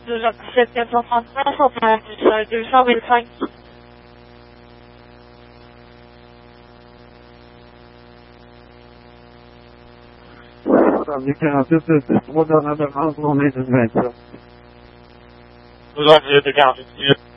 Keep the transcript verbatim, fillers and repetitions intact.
deux cent dix-sept quatre cent trente-neuf, on parle de deux cent vingt-cinq. Du quarante-huit, c'est trois dernières de France, on est une vingt-sept. deux cent dix-huit et quarante-huit.